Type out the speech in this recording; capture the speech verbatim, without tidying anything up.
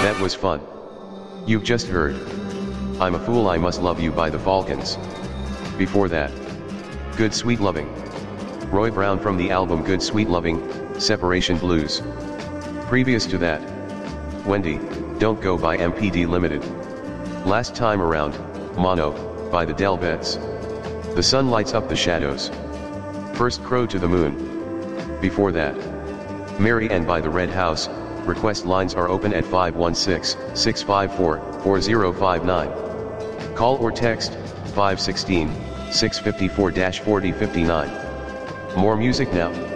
That was fun. You've just heard I'm a Fool I Must Love You by the Falcons. Before that, Good Sweet Loving. Roy Brown from the album Good Sweet Loving, Separation Blues. Previous to that, Wendy, Don't Go by M P D Limited. Last Time Around, Mono, by the Delvets. The Sun Lights Up the Shadows. First Crow to the Moon. Before that, Mary Ann by the Red House. Request lines are open at five one six, six five four, four zero five nine. Call or text, five one six, six five four, four zero five nine. More music now.